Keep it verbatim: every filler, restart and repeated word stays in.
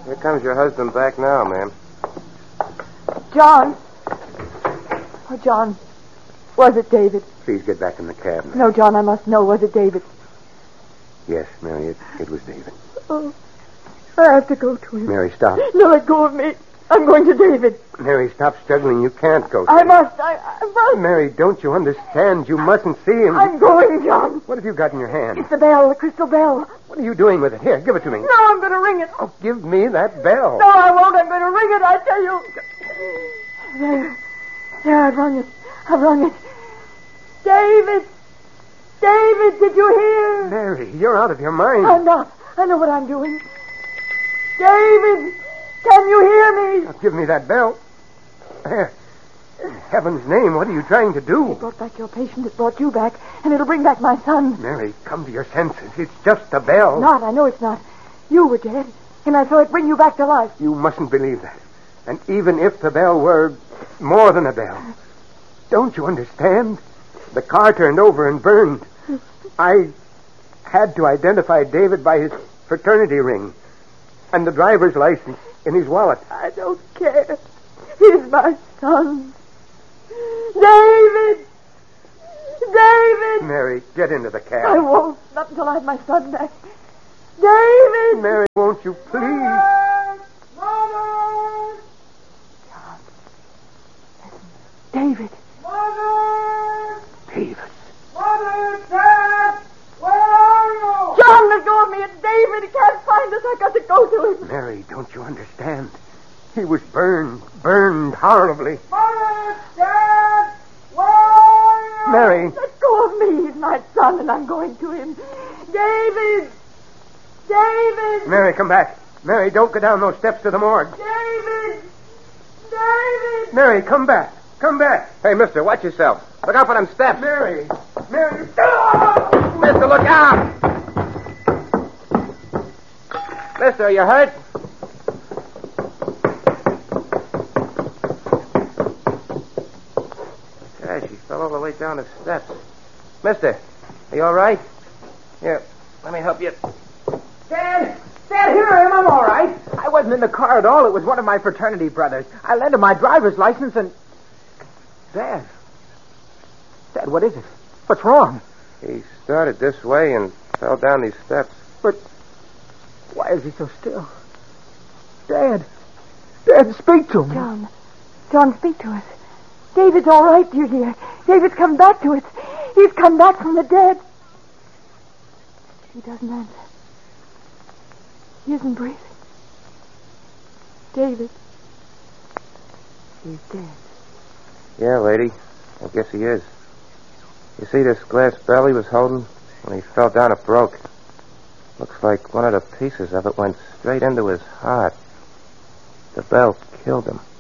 Here comes your husband back now, ma'am. John. Oh, John. Was it David? Please get back in the cab, Mary. No, John, I must know. Was it David? Yes, Mary, it, it was David. Oh, I have to go to him. Mary, stop. No, let go of me. I'm going to David. Mary, stop struggling. You can't go to I him. must. I, I must. Mary, don't you understand? You mustn't see him. I'm going, John. What have you got in your hand? It's the bell, the crystal bell. What are you doing with it? Here, give it to me. No, I'm going to ring it. Oh, give me that bell. No, I won't. I'm going to ring it, I tell you. There. There, I've rung it. I've rung it. David! David, did you hear? Mary, you're out of your mind. I'm not. I know what I'm doing. David! Can you hear me? Now, give me that bell. There. In heaven's name, what are you trying to do? It brought back your patient. It brought you back. And it'll bring back my son. Mary, come to your senses. It's just a bell. It's not. I know it's not. You were dead. And I saw it bring you back to life. You mustn't believe that. And even if the bell were more than a bell, don't you understand? The car turned over and burned. I had to identify David by his fraternity ring and the driver's license in his wallet. I don't care. He's my son. David! David! Mary, get into the cab. I won't. Not until I have my son back. David! Mary, won't you please? Mother! Mother! John. Listen. David. Mother! David. Mother! Dad! Where are you? John, let go of me. It's David. He can't find us. I got to go to him. Mary, don't you understand? He was burned, burned horribly. Mother! Dad! Where are you? Mary. Let go of me. He's my son, and I'm going to him. David! David! Mary, come back. Mary, don't go down those steps to the morgue. David! David! Mary, come back. Come back. Hey, mister, watch yourself. Look out for them steps. Mary. Mary. Mister, look out! Mister, are you hurt? Yeah, she fell all the way down the steps. Mister, are you all right? Here, let me help you. Dad! Dad, here I am. I'm all right. I wasn't in the car at all. It was one of my fraternity brothers. I lent him my driver's license and... Dad. Dad, what is it? What's wrong? He started this way and fell down these steps. But why is he so still? Dad. Dad, speak to me. John. John, speak to us. David's all right, dear dear. David's come back to us. He's come back from the dead. He doesn't answer. He isn't breathing. David. He's dead. Yeah, lady. I guess he is. You see this glass bell he was holding? When he fell down, it broke. Looks like one of the pieces of it went straight into his heart. The bell killed him.